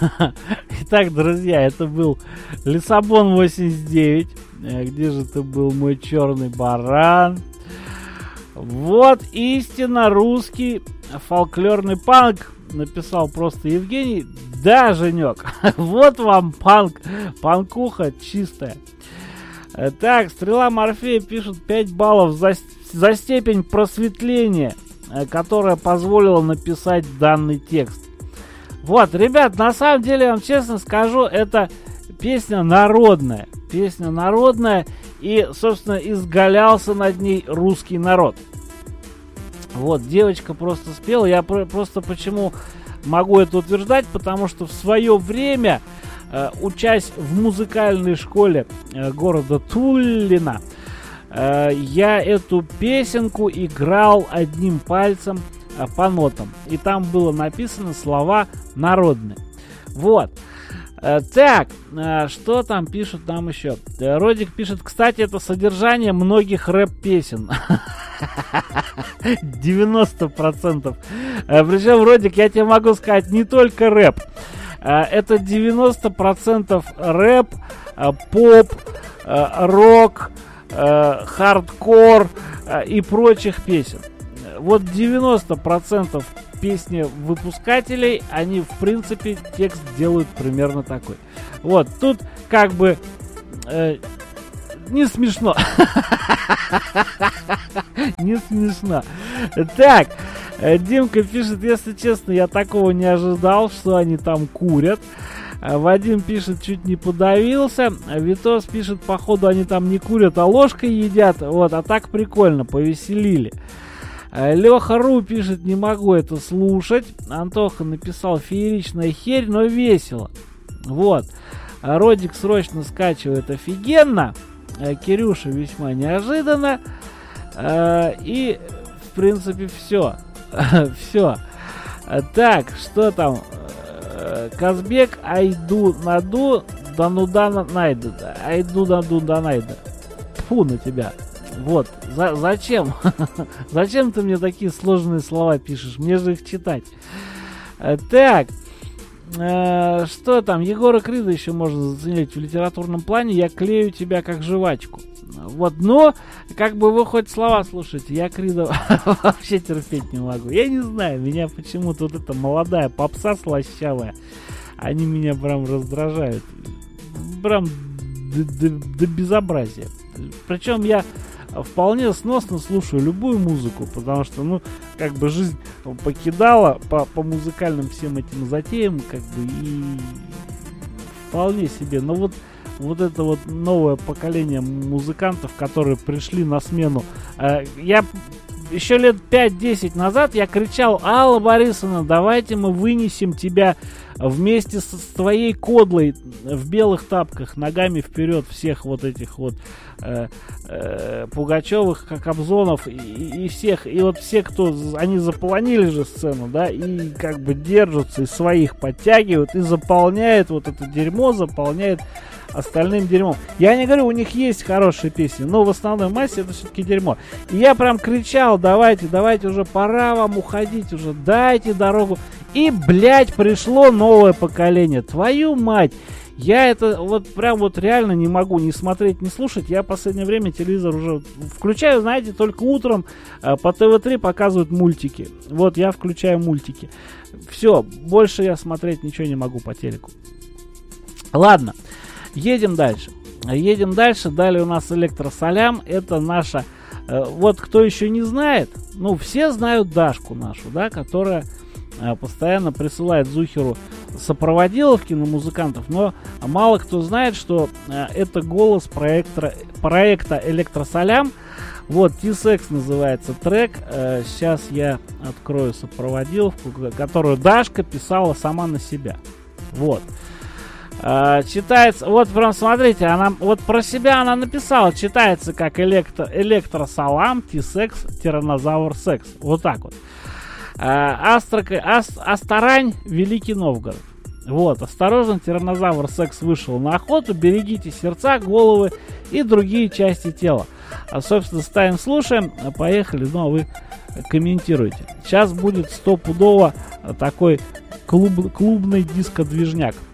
Итак, друзья, это был Лиссабон 89. Где же ты был, мой черный баран? Вот истинно русский фольклорный панк, написал просто Евгений. Да, Женек, вот вам панк, панкуха чистая. Так, Стрела Морфея пишет 5 баллов за степень просветления, которая позволила написать данный текст. Вот, ребят, на самом деле, я вам честно скажу, это песня народная. Песня народная, и, собственно, изгалялся над ней русский народ. Вот, девочка просто спела. Я просто почему могу это утверждать, потому что в свое время, учась в музыкальной школе города Туллина, я эту песенку играл одним пальцем по нотам. И там было написано слова народные. Вот. Так, что там пишут нам еще? Родик пишет, кстати, это содержание многих рэп-песен. 90%. Причем, Родик, я тебе могу сказать, не только рэп. Это 90% рэп, поп, рок, хардкор и прочих песен. Вот 90% песни выпускателей, они в принципе текст делают примерно такой. Вот, тут как бы не смешно. Не смешно. Так, Димка пишет, если честно, я такого не ожидал, что они там курят. Вадим пишет, чуть не подавился. Витос пишет, походу они там не курят, а ложкой едят. Вот, а так прикольно, повеселили. Леха Ру пишет, не могу это слушать. Антоха написал, фееричная херь, но весело. Вот. Родик срочно скачивает, офигенно. Кирюша весьма неожиданно. И, в принципе, все. Все. Так, что там? Казбек, айду наду, да ну да найду. Айду наду да найду. Фу на тебя. Вот, зачем? Зачем ты мне такие сложные слова пишешь? Мне же их читать. Так, что там? Егора Крида еще можно заценить в литературном плане. Я клею тебя как жвачку. Вот, но, как бы вы хоть слова слушаете, я Крида вообще терпеть не могу. Я не знаю, меня почему-то вот эта молодая попса слащавая, они меня прям раздражают. Прям до безобразия. Причем я вполне сносно слушаю любую музыку, потому что, ну, как бы жизнь покидала по музыкальным всем этим затеям, как бы, и вполне себе. Но вот это вот новое поколение музыкантов, которые пришли на смену. Я еще лет 5-10 назад я кричал: Алла Борисовна, давайте мы вынесем тебя вместе с твоей кодлой в белых тапках, ногами вперед, всех вот этих вот Пугачевых, Кобзонов и всех. И вот все, кто, они заполонили же сцену, да, и как бы держатся, и своих подтягивают, и заполняют вот это дерьмо, заполняет остальным дерьмом. Я не говорю, у них есть хорошие песни, но в основной массе это все-таки дерьмо. И я прям кричал: давайте, уже пора вам уходить, уже дайте дорогу. И, блядь, пришло новое поколение. Твою мать! Я это вот прям вот реально не могу ни смотреть, ни слушать. Я в последнее время телевизор уже включаю, знаете, только утром по ТВ3 показывают мультики. Вот я включаю мультики. Все, больше я смотреть ничего не могу по телеку. Ладно. Едем дальше. Далее у нас Электросалям. Это наша... вот кто еще не знает, ну, все знают Дашку нашу, да, которая постоянно присылает Зухеру сопроводиловки на музыкантов, но мало кто знает, что это голос проекта Электросалям. Вот, T-Sex называется трек. Сейчас я открою сопроводиловку, которую Дашка писала сама на себя. Вот. Читается, вот прям смотрите, она вот про себя она написала, читается как Электросалам, T-Sex, Тиранозавр Секс. Вот так вот. Астарань, Великий Новгород. Вот, осторожно, тираннозавр Секс вышел на охоту, берегите сердца, головы и другие части тела. А, собственно, ставим, слушаем, поехали, ну а вы комментируйте. Сейчас будет стопудово такой клубный дискодвижняк.